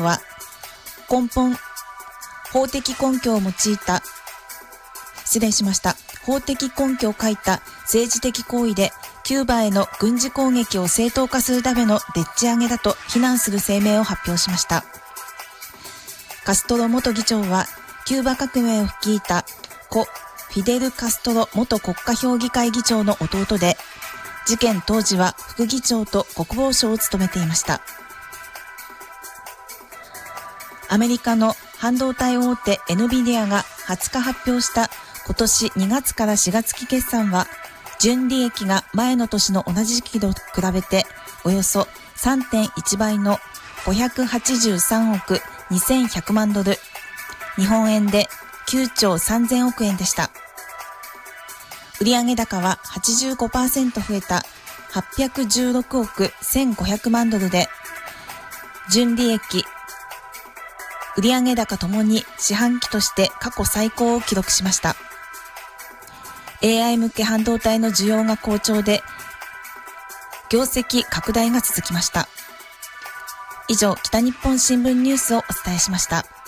は法的根拠を書いた政治的行為でキューバへの軍事攻撃を正当化するためのでっち上げだと非難する声明を発表しました。カストロ元議長はキューバ革命を率いたフィデル・カストロ元国家評議会議長の弟で、事件当時は副議長と国防相を務めていました。アメリカの半導体大手 NVIDIA が20日発表した今年2月から4月期決算は、純利益が前の年の同じ時期と比べておよそ 3.1 倍の583億2100万ドル、日本円で9兆3000億円でした。売上高は 85% 増えた816億1500万ドルで、純利益、売上高ともに四半期として過去最高を記録しました。AI 向け半導体の需要が好調で、業績拡大が続きました。以上、北日本新聞ニュースをお伝えしました。